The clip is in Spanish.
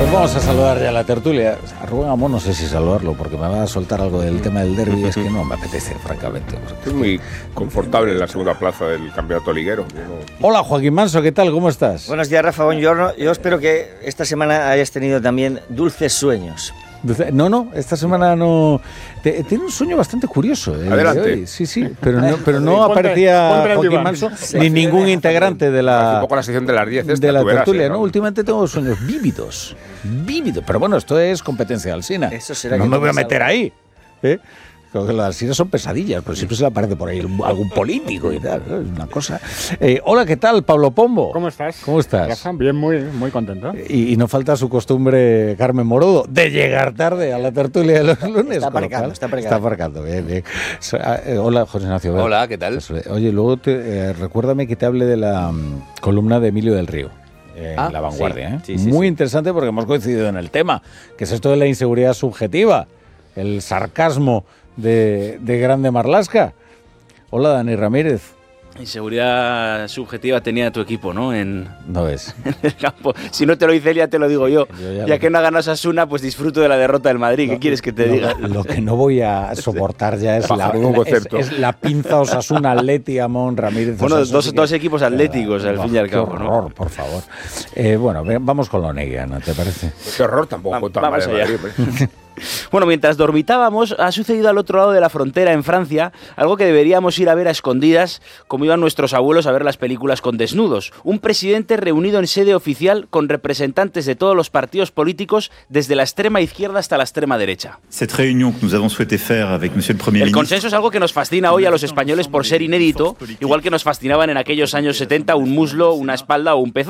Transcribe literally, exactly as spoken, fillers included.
Pues vamos a saludar ya a la tertulia. A Rubén Amón no sé si saludarlo, porque me va a soltar algo del tema del derbi. Es que no me apetece, francamente. Estoy muy confortable en la segunda plaza del campeonato liguero. No... Hola, Joaquín Manso, ¿qué tal? ¿Cómo estás? Buenos días, Rafa, buongiorno. Yo espero que esta semana hayas tenido también dulces sueños. No, no, esta semana no... Tiene un sueño bastante curioso. Eh, Adelante. Sí, sí, pero no, pero no aparecía Joaquín Manso ni ningún integrante de la... Un poco la sección de las diez esta, de la verás, tertulia, ¿eh? ¿no? Últimamente tengo sueños vívidos, vívidos. Pero bueno, esto es competencia del Sina. Eso será no que me voy a pasa meter algo. ahí, ¿eh? Creo que las Alsinas son pesadillas, pero siempre se le aparece por ahí algún político y tal, ¿no? Es una cosa. Eh, hola, ¿qué tal, Pablo Pombo? ¿Cómo estás? ¿Cómo estás? Rafa, bien, muy, muy contento. Y, y no falta su costumbre, Carmen Morodo, de llegar tarde a la tertulia de los lunes. Está aparcando, cual, está aparcando. Está aparcando, bien, bien. So, eh, hola, José Ignacio. Hola, ¿qué tal? Oye, luego te, eh, recuérdame que te hable de la um, columna de Emilio del Río. En Ah, La Vanguardia, sí, ¿eh? sí, sí, Muy sí. interesante porque hemos coincidido en el tema, que es esto de la inseguridad subjetiva, el sarcasmo de, de Grande Marlaska. Hola, Dani Ramírez. Inseguridad subjetiva tenía tu equipo, ¿no? En, No ves. en el campo. Si no te lo dice él, ya te lo digo yo. Yo ya ya lo- que no ha ganado Osasuna, pues disfruto de la derrota del Madrid. ¿Qué quieres que te Lo- diga? Lo que no voy a soportar ya es, la, Bajar un la- concepto. es, es la pinza Osasuna Atleti Amón Ramírez. Bueno, Osasuna, dos- así que- dos equipos atléticos, al Buah, fin y al qué cabo, ¿no? horror, por favor. Eh, bueno, ve- vamos con lo neguiano, ¿te parece? Qué horror tampoco. Va- tan vamos mal de allá. Madrid, pues. Bueno, mientras dormitábamos, ha sucedido al otro lado de la frontera, en Francia, algo que deberíamos ir a ver a escondidas, como iban nuestros abuelos a ver las películas con desnudos. Un presidente reunido en sede oficial con representantes de todos los partidos políticos, desde la extrema izquierda hasta la extrema derecha. Cette réunion que nous avons souhaité faire avec Monsieur le Premier El ministre. consenso es algo que nos fascina hoy a los españoles por ser inédito, igual que nos fascinaban en aquellos años setenta un muslo, una espalda o un pezón.